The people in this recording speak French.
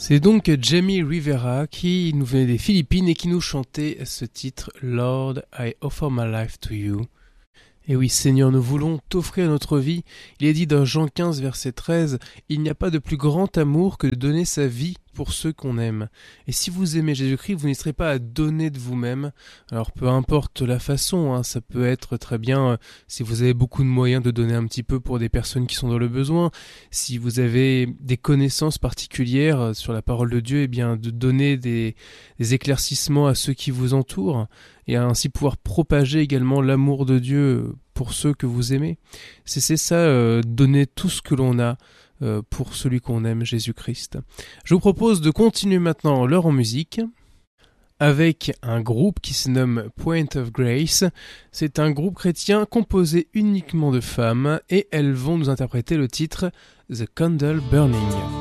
C'est donc Jamie Rivera qui nous venait des Philippines et qui nous chantait ce titre « Lord, I offer my life to you ». Et oui, Seigneur, nous voulons t'offrir notre vie. Il est dit dans Jean 15, verset 13, « Il n'y a pas de plus grand amour que de donner sa vie pour ceux qu'on aime. » Et si vous aimez Jésus-Christ, vous n'hésiterez pas à donner de vous-même. Alors peu importe la façon, ça peut être très bien, si vous avez beaucoup de moyens, de donner un petit peu pour des personnes qui sont dans le besoin. Si vous avez des connaissances particulières sur la parole de Dieu, eh bien de donner des éclaircissements à ceux qui vous entourent. Et ainsi pouvoir propager également l'amour de Dieu pour ceux que vous aimez. C'est ça, donner tout ce que l'on a pour celui qu'on aime, Jésus-Christ. Je vous propose de continuer maintenant l'heure en musique avec un groupe qui se nomme Point of Grace. C'est un groupe chrétien composé uniquement de femmes et elles vont nous interpréter le titre The Candle Burning.